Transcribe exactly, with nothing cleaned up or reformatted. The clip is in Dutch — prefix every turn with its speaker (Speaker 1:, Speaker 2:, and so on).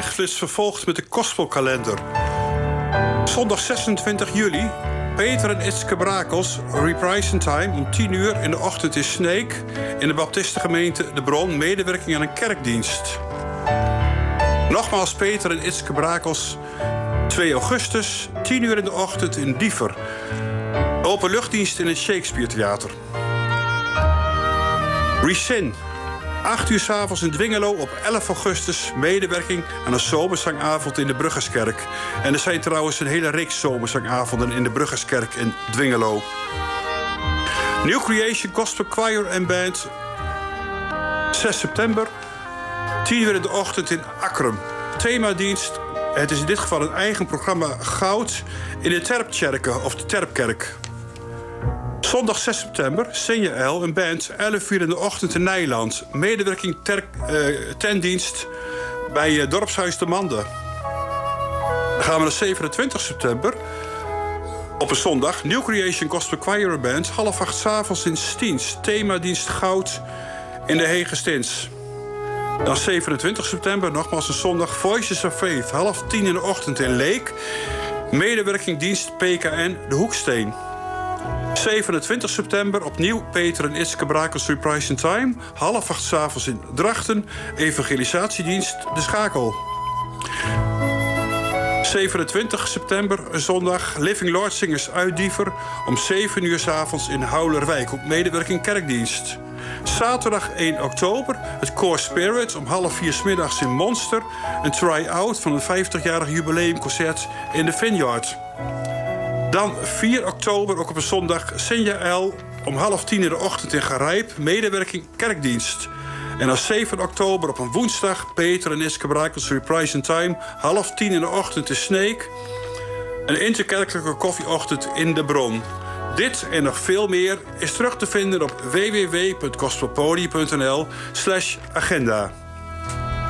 Speaker 1: Tijdsflits vervolgt met de Gospelkalender. Zondag zesentwintig juli. Peter en Itske Brakels, reprising time om tien uur in de ochtend in Sneek. In de Baptistengemeente De Bron, medewerking aan een kerkdienst. Nogmaals Peter en Itske Brakels, twee augustus, tien uur in de ochtend in Diever. Openluchtdienst in het Shakespeare Theater. Resin. acht uur 's avonds in Dwingelo op elf augustus. Medewerking aan een zomerzangavond in de Bruggerskerk. En er zijn trouwens een hele reeks zomerzangavonden in de Bruggerskerk in Dwingelo. New Creation Gospel Choir and Band. zes september. tien uur in de ochtend in Akrum. Themadienst. Het is in dit geval een eigen programma Goud in de Terpkerken of de Terpkerk. Zondag zes september, Senja El, een band, elf uur in de ochtend in Nijland. Medewerking ter, uh, tendienst bij uh, Dorpshuis de Mande. Dan gaan we naar zevenentwintig september. Op een zondag, New Creation Gospel Choir Band, half acht 's avonds in Stiens. Themadienst Goud in de Hegestins. Dan zevenentwintig september, nogmaals een zondag, Voices of Faith, half tien in de ochtend in Leek. Medewerking dienst P K N De Hoeksteen. zevenentwintig september opnieuw Peter en Itske Brakels Reprising Time. Half acht 's avonds in Drachten. Evangelisatiedienst De Schakel. zevenentwintig september, een zondag. Living Lord Singers uit Diever. Om zeven uur 's avonds in Houwerwijk. Op medewerking kerkdienst. Zaterdag één oktober. Het Core Spirit om half vier 's middags in Monster. Een try-out van een vijftigjarig jubileumconcert in de Vineyard. Dan vier oktober, ook op een zondag, Senja L. om half tien in de ochtend in Garijp. Medewerking kerkdienst. En dan zeven oktober op een woensdag, Peter en Itske Brakels Reprising Time. Half tien in de ochtend in Sneek. Een interkerkelijke koffieochtend in de Bron. Dit en nog veel meer is terug te vinden op w w w punt gospelpodium punt n l slash agenda.